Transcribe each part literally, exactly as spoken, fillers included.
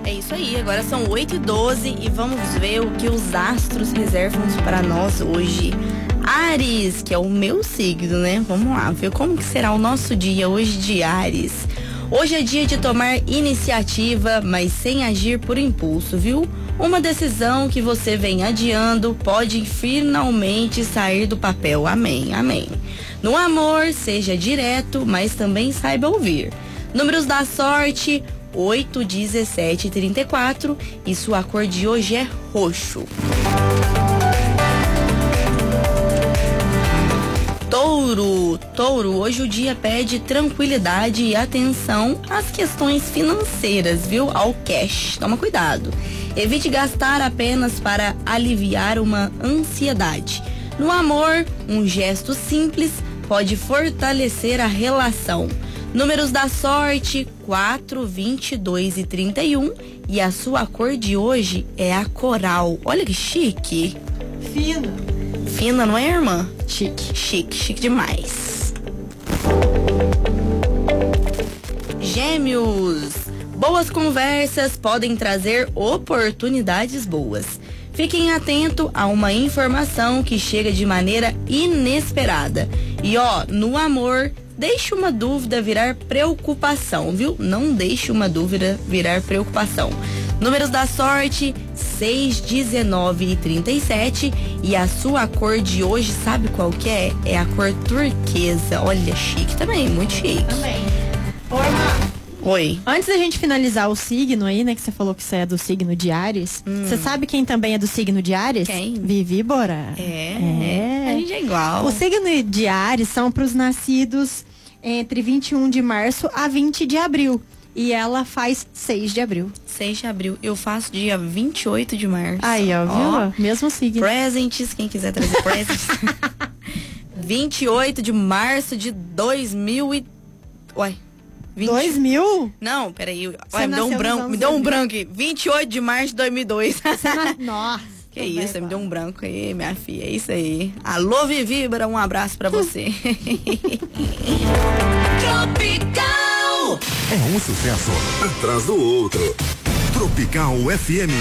É isso aí, agora são oito e doze e vamos ver o que os astros reservam para nós hoje. Áries, que é o meu signo, né? Vamos lá, ver como que será o nosso dia hoje de Áries. Hoje é dia de tomar iniciativa, mas sem agir por impulso, viu? Uma decisão que você vem adiando pode finalmente sair do papel. Amém, amém. No amor, seja direto, mas também saiba ouvir. Números da sorte, oito, dezessete e trinta e quatro. E sua cor de hoje é roxo. Touro, Touro, hoje o dia pede tranquilidade e atenção às questões financeiras, viu? Ao cash, toma cuidado. Evite gastar apenas para aliviar uma ansiedade. No amor, um gesto simples pode fortalecer a relação. Números da sorte, quatro, vinte e dois e trinta e um. E a sua cor de hoje é a coral. Olha que chique. Fina. Fina, não é, irmã? Chique. Chique, chique demais. Gêmeos. Boas conversas podem trazer oportunidades boas. Fiquem atentos a uma informação que chega de maneira inesperada. E ó, no amor, deixe uma dúvida virar preocupação, viu? Não deixe uma dúvida virar preocupação. Números da sorte, seis, dezenove e trinta e sete. E a sua cor de hoje, sabe qual que é? É a cor turquesa. Olha, chique também, muito chique. Também. Oi, Má. Oi. Antes da gente finalizar o signo aí, né, que você falou que você é do signo de Áries, você hum. sabe quem também é do signo de Áries? Quem? Vivi Borá. É, é. A gente é igual. O signo de Áries são para os nascidos entre vinte e um de março a vinte de abril. E ela faz seis de abril. seis de abril. Eu faço dia vinte e oito de março. Aí, ó, viu? Mesmo signo. Presentes, quem quiser trazer presentes. vinte e oito de março de dois mil e... Uai. vinte... dois mil? Não, peraí. Ué, me deu um branco. Me deu um branco aqui. vinte e oito de março de dois mil e dois. Na... Nossa. Que isso, você me deu um branco aí, minha filha. É isso aí. Alô, Vivibra, um abraço pra você. Tropical! É um sucesso atrás do outro. Tropical F M.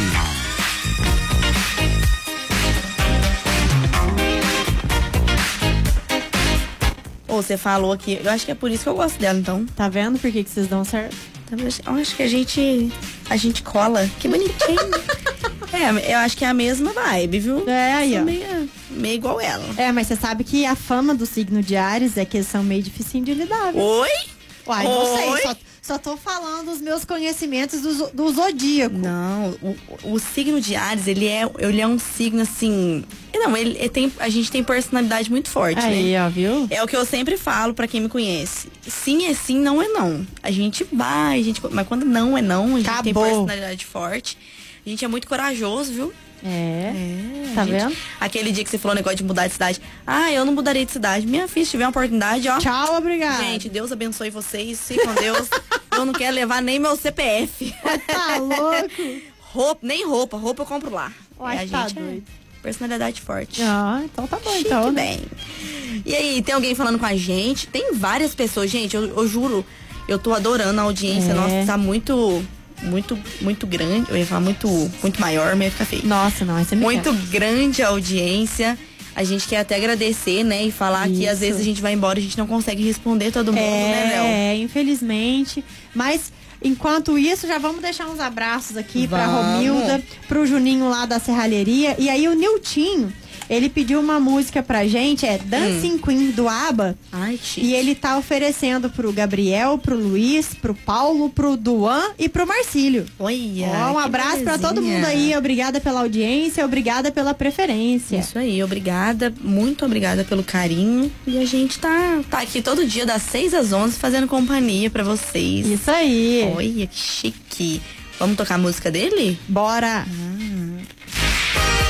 Ou você falou aqui, eu acho que é por isso que eu gosto dela, então. Tá vendo por que que vocês dão certo? Eu acho que a gente, a gente cola. Que bonitinho. É, eu acho que é a mesma vibe, viu? É, aí, ó. Meio, meio igual ela. É, mas você sabe que a fama do signo de Áries é que eles são meio dificinho de lidar, viu? Oi? Uai, não sei, só, só tô falando os meus conhecimentos do, do zodíaco. Não, o, o signo de Áries, ele é, ele é um signo assim... Não, ele, ele tem, a gente tem personalidade muito forte, aí, né? Ó, viu? É o que eu sempre falo pra quem me conhece. Sim é sim, não é não. A gente vai, a gente, mas quando não é não, a gente Acabou. tem personalidade forte. A gente é muito corajoso, viu? É, é tá gente, vendo? Aquele dia que você falou o negócio de mudar de cidade. Ah, eu não mudaria de cidade. Minha filha, se tiver uma oportunidade, ó. Tchau, obrigada. Gente, Deus abençoe vocês. Se com Deus. Eu não quero levar nem meu C P F. Tá louco? Roupa, nem roupa. Roupa eu compro lá. Uai, é, a tá gente doido. É personalidade forte. Ah, então tá bom, Chique então. Bem. E aí, tem alguém falando com a gente? Tem várias pessoas. Gente, eu, eu juro, eu tô adorando a audiência. É. Nossa, tá muito... Muito, muito grande, eu ia falar muito, muito maior, mas ia ficar feio. Nossa, não, essa é muito grande a audiência. A gente quer até agradecer, né? E falar Isso. que às vezes a gente vai embora e a gente não consegue responder todo mundo, é, né, Léo? É, infelizmente. Mas enquanto isso, já vamos deixar uns abraços aqui vamos. Pra Romilda, pro Juninho lá da Serralheria. E aí o Niltinho, ele pediu uma música pra gente, é Dancing hum. Queen do ABBA. Ai, que chique. E ele tá oferecendo pro Gabriel, pro Luiz, pro Paulo, pro Duan e pro Marcílio. Olha, Ó, um abraço pra todo mundo aí. Obrigada pela audiência, obrigada pela preferência. Isso aí, obrigada, muito obrigada pelo carinho. E a gente tá, tá aqui todo dia das seis às onze fazendo companhia pra vocês. Isso aí. Olha, que chique. Vamos tocar a música dele? Bora.